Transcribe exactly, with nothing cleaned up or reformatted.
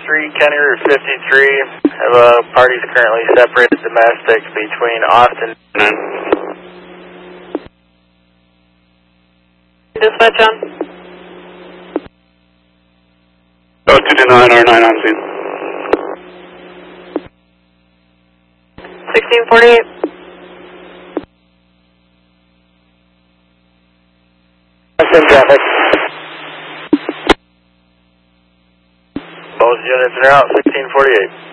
three, County Route fifty-three. Have uh, parties currently separated domestic between Austin. Dispatch on. Oh, two two nine R nine on scene. sixteen forty-eight. Austin traffic. Both units are out, sixteen forty-eight.